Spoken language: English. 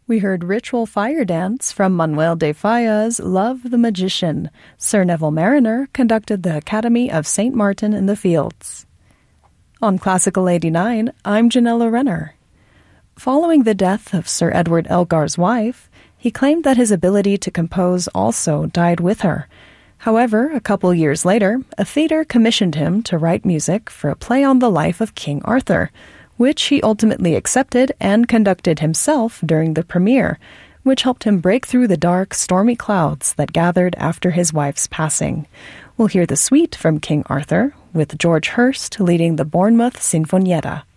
We heard Ritual Fire Dance from Manuel de Falla's Love the Magician. Sir Neville Marriner conducted the Academy of St. Martin in the Fields. On Classical 89, I'm Janella Renner. Following the death of Sir Edward Elgar's wife, he claimed that his ability to compose also died with her. However, a couple years later, a theatre commissioned him to write music for a play on the life of King Arthur, which he ultimately accepted and conducted himself during the premiere, which helped him break through the dark, stormy clouds that gathered after his wife's passing. We'll hear the suite from King Arthur, with George Hurst leading the Bournemouth Sinfonietta.